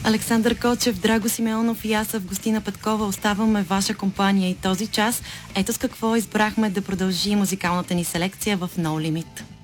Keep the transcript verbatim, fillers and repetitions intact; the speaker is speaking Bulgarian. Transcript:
Александър Кочев, Драго Симеонов и аз, Августина Петкова, оставаме ваша компания и този час. Ето с какво избрахме да продължи музикалната ни селекция в No Limit.